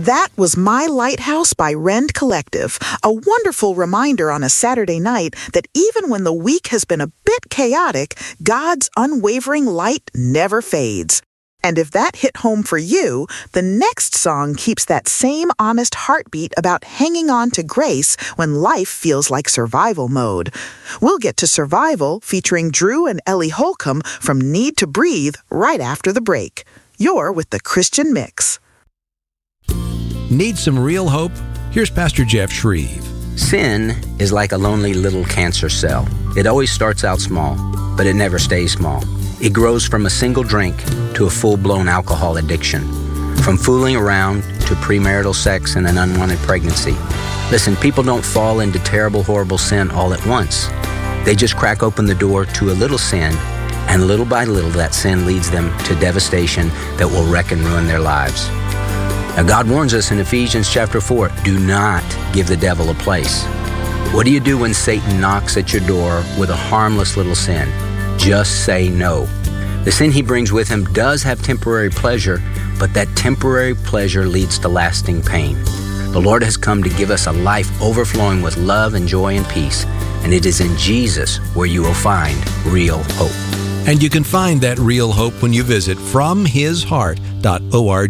That was My Lighthouse by Rend Collective, a wonderful reminder on a Saturday night that even when the week has been a bit chaotic, God's unwavering light never fades. And if that hit home for you, the next song keeps that same honest heartbeat about hanging on to grace when life feels like survival mode. We'll get to Survival featuring Drew and Ellie Holcomb from Need to Breathe right after the break. You're with the Christian Mix. Need some real hope? Here's Pastor Jeff Shreve. Sin is like a lonely little cancer cell. It always starts out small, but it never stays small. It grows from a single drink to a full-blown alcohol addiction, from fooling around to premarital sex and an unwanted pregnancy. Listen, people don't fall into terrible, horrible sin all at once. They just crack open the door to a little sin, and little by little that sin leads them to devastation that will wreck and ruin their lives. Now, God warns us in Ephesians chapter 4, do not give the devil a place. What do you do when Satan knocks at your door with a harmless little sin? Just say no. The sin he brings with him does have temporary pleasure, but that temporary pleasure leads to lasting pain. The Lord has come to give us a life overflowing with love and joy and peace, and it is in Jesus where you will find real hope. And you can find that real hope when you visit FromHisHeart.org.